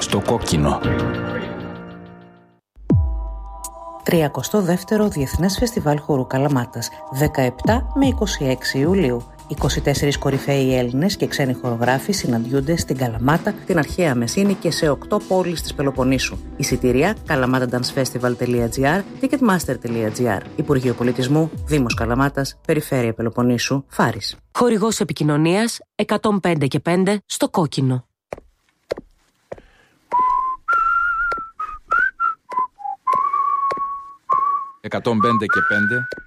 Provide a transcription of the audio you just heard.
Στο κόκκινο. 32ο Διεθνές Φεστιβάλ Χορού Καλαμάτας, 17 με 26 Ιουλίου. 24 κορυφαίοι Έλληνες και ξένοι χορογράφοι συναντιούνται στην Καλαμάτα, την αρχαία Μεσίνη και σε 8 πόλεις της Πελοποννήσου. Εισιτήρια kalamatadancefestival.gr, ticketmaster.gr. Υπουργείο Πολιτισμού, Δήμος Καλαμάτας, Περιφέρεια Πελοποννήσου, Φάρης. Χορηγός επικοινωνίας 105 και 5 στο κόκκινο. 105 και 5